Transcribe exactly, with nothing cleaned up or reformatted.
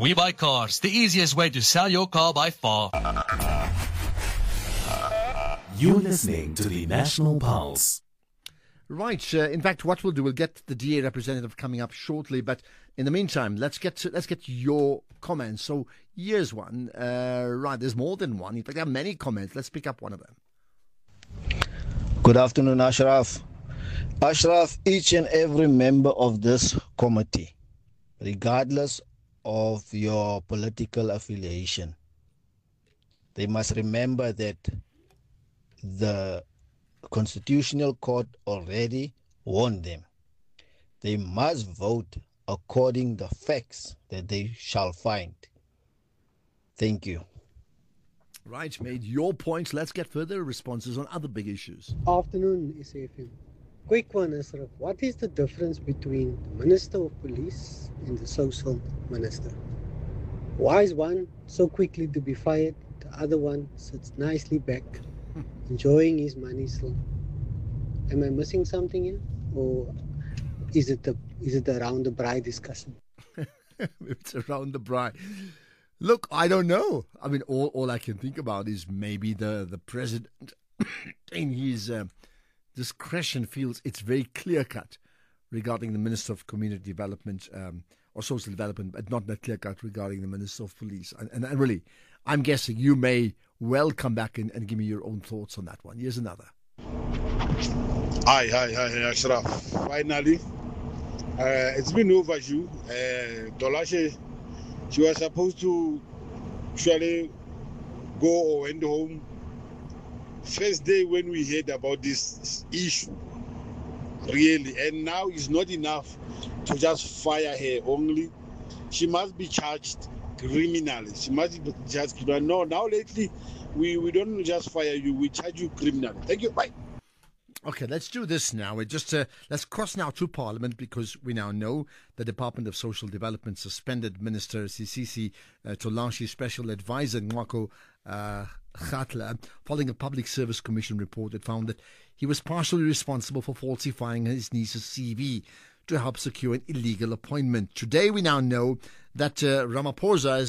We Buy Cars, the easiest way to sell your car by far. You're listening to the National Pulse. Right. Uh, in fact, what we'll do, we'll get the D A representative coming up shortly. But in the meantime, let's get to, let's get your comments. So here's one. Uh, right. There's more than one. In fact, there are many comments. Let's pick up one of them. Good afternoon, Ashraf. Ashraf, each and every member of this committee, regardless of your political affiliation, they must remember that the Constitutional Court already warned them. They must vote according to the facts that they shall find. Thank you. Right, made your point. Let's get further responses on other big issues. Afternoon, S A F M. Quick one, Ashraf. What is the difference between the Minister of Police and the Social Minister? Why is one so quickly to be fired? The other one sits nicely back, enjoying his money still. Am I missing something here? Or is it the is it around the bride discussion? It's around the bride. Look, I don't know. I mean, all, all I can think about is maybe the, the president in his uh, discretion feels it's very clear-cut regarding the Minister of Community Development um, or Social Development, but not that clear-cut regarding the Minister of Police. And, and, and really, I'm guessing you may well come back and, and give me your own thoughts on that one. Here's another. Hi, hi, hi, Ashraf. Finally, uh, it's been overdue. Uh, Dolashe, she was supposed to actually go or went home first day when we heard about this issue, really. And now it's not enough to just fire her only. She must be charged criminally. She must be charged criminally. No, now lately, we, we don't just fire you, we charge you criminally. Thank you. Bye. Okay, let's do this now. We just uh, let's cross now to Parliament, because we now know the Department of Social Development suspended Minister Sisisi uh, Tolanshi Special Advisor Nwako uh, Kgatla following a Public Service Commission report that found that he was partially responsible for falsifying his niece's C V to help secure an illegal appointment. Today, we now know that uh, Ramaphosa is